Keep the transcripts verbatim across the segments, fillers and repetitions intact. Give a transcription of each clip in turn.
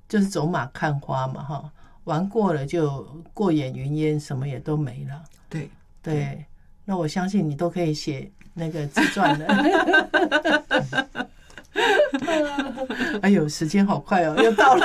就是走马看花嘛哈，玩过了就过眼云烟，什么也都没了。 对对，那我相信你都可以写那个自传了。哎呦，时间好快哦，又到了。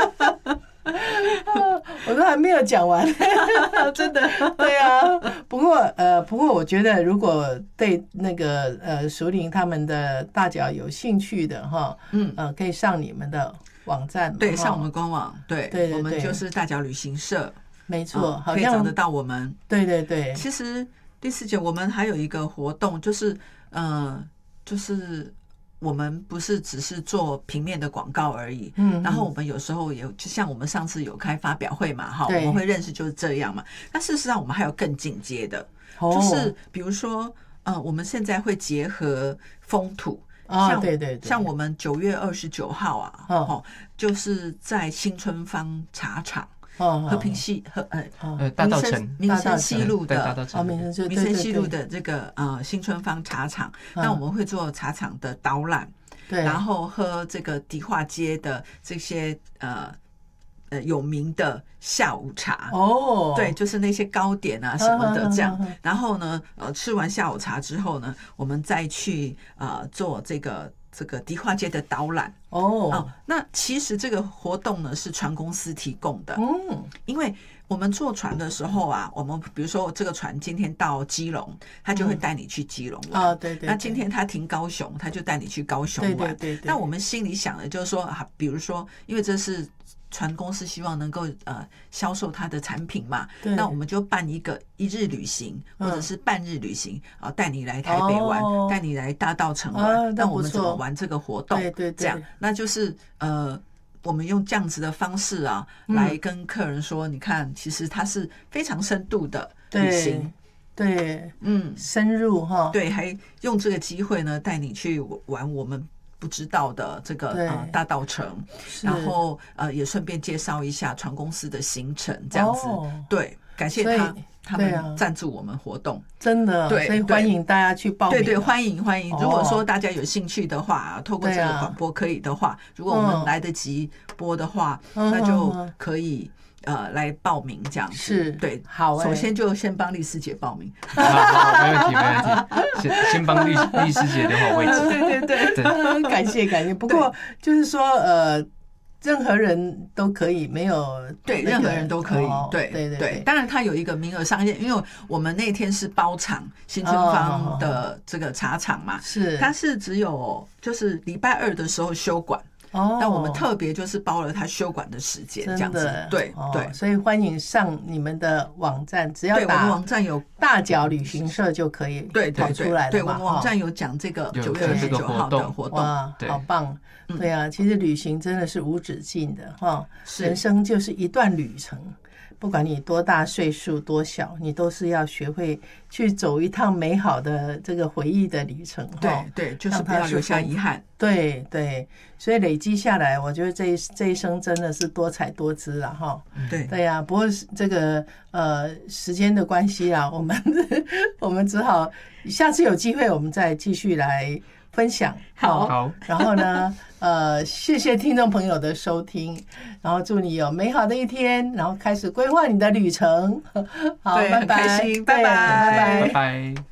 我都还没有讲完。 真的。 对啊，不过呃，不过我觉得如果对那个呃淑玲他们的大脚有兴趣的哈，嗯呃，可以上你们的网站， 对，上我们官网，对， 对对对， 我们就是大脚旅行社， 没错， 嗯、 好像可以找得到我们。 对对对， 其实第四节我们还有一个活动，就是呃，就是我们不是只是做平面的广告而已，嗯，然后我们有时候也就像我们上次有开发表会嘛，哈，我们会认识就是这样嘛。但事实上我们还有更进阶的，哦、就是比如说呃，我们现在会结合风土。像、哦、 对对对， 像我们九月二十九号啊，哦，就是在新春坊茶厂，哦、和平西和呃呃大稻埕民生西路的哦民生民生西路的这个呃新春坊茶厂，嗯、那我们会做茶厂的导览，对，然后喝这个迪化街的这些呃。呃，有名的下午茶哦，对，就是那些糕点啊什么的这样。然后呢，呃，吃完下午茶之后呢，我们再去呃做这个这个迪化街的导览哦、呃。那其实这个活动呢是船公司提供的，嗯，因为我们坐船的时候啊，我们比如说这个船今天到基隆，他就会带你去基隆玩。啊、嗯，对 对, 对。那今天他停高雄，他就带你去高雄玩。对对 对, 对。那我们心里想的就是说啊，比如说，因为这是。船公司希望能够呃销售它的产品嘛，那我们就办一个一日旅行或者是半日旅行啊，带你来台北玩，带、哦、你来大稻埕玩、啊，那我们怎么玩这个活动？对对对，这样那就是呃，我们用这样子的方式啊，嗯、来跟客人说，你看，其实它是非常深度的旅行。 对，对嗯，深入哈， 对，还用这个机会呢，带你去玩我们。不知道的这个呃大稻埕，然后呃也顺便介绍一下船公司的行程，这样子、哦、对，感谢他他们赞助我们活动，啊、 真的，对，所以欢迎大家去报名， 对对，欢迎欢迎。如果说大家有兴趣的话，透过这个广播可以的话，如果我们来得及播的话，嗯、那就可以。呃，来报名这样子是对， 好、欸。 首先就先帮丽师姐报名， 好，好，没问题，没问题。先先帮丽丽师姐留好位置。 对对对，对感谢感谢。不过就是说，呃，任何人都可以，没有、那個、 对，任何人都可以，哦、对对 对, 对。当然，它有一个名额上限，因为我们那天是包场新春坊的这个茶厂嘛， 是、哦， 它是只有就是礼拜二的时候休馆。哦，那我们特别就是包了他休馆的时间，这样子，对、哦、对， 所以欢迎上你们的网站，只要打对我们网站有大脚旅行社就可以对跑出来了嘛。 对，我们网站有讲这个九月二十九号的活动， 哇，好棒！对啊，其实旅行真的是无止境的哈，人生就是一段旅程。不管你多大岁数多小，你都是要学会去走一趟美好的这个回忆的旅程。 对对，就是不要留下遗憾。 对对，所以累积下来，我觉得这一这一生真的是多彩多姿了哈。 对对呀、啊，不过这个呃时间的关系啊，我们我们只好下次有机会我们再继续来分享。 好， 好， 然后呢，呃，谢谢听众朋友的收听，然后祝你有美好的一天，然后开始规划你的旅程。好，拜拜， 很开心，拜拜， 拜拜。